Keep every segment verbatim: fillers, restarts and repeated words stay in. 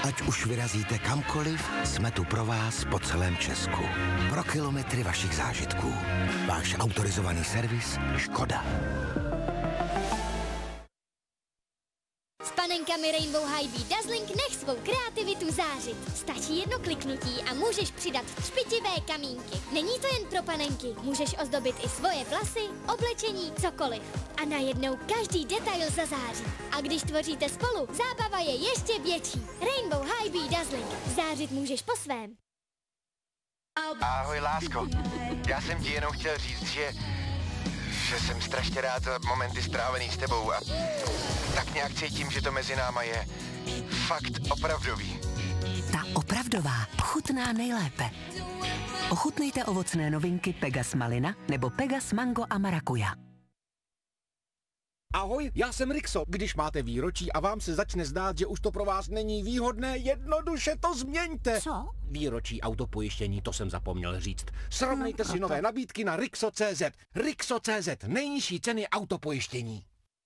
Ať už vyrazíte kamkoliv, jsme tu pro vás po celém Česku. Pro kilometry vašich zážitků. Váš autorizovaný servis Škoda. S panenkami Rainbow High Bee Dazzling nech svou kreativitu zářit. Stačí jedno kliknutí a můžeš přidat třpitivé kamínky. Není to jen pro panenky, můžeš ozdobit i svoje vlasy, oblečení, cokoliv. A najednou každý detail zazáří. A když tvoříte spolu, zábava je ještě větší. Rainbow High Bee Dazzling. Zářit můžeš po svém. Ahoj, lásko. Já jsem ti jenom chtěl říct, že... že jsem strašně rád za momenty strávený s tebou a tak nějak cítím, že to mezi náma je fakt opravdový. Ta opravdová chutná nejlépe. Ochutnejte ovocné novinky Pegas Malina nebo Pegas Mango a Marakuja. Ahoj, já jsem Rixo. Když máte výročí a vám se začne zdát, že už to pro vás není výhodné, jednoduše to změňte. Co? Výročí autopojištění, to jsem zapomněl říct. Srovnejte si nové nabídky na Rixo tečka cé zet. Rixo tečka cé zet, nejnižší ceny autopojištění.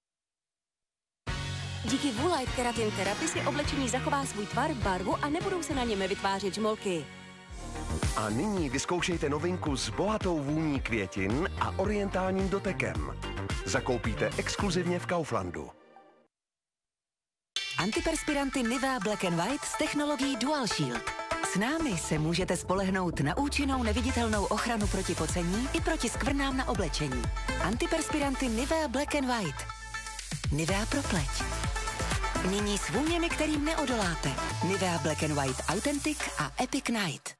Díky Woolite Keratin Therapy si oblečení zachová svůj tvar, barvu a nebudou se na něm vytvářet žmolky. A nyní vyzkoušejte novinku s bohatou vůní květin a orientálním dotekem. Zakoupíte exkluzivně v Kauflandu. Antiperspiranty Nivea Black and White s technologií Dual Shield. S námi se můžete spolehnout na účinnou neviditelnou ochranu proti pocení i proti skvrnám na oblečení. Antiperspiranty Nivea Black and White. Nivea pro pleť. Nyní s vůněmi, kterým neodoláte. Nivea Black and White Authentic a Epic Night.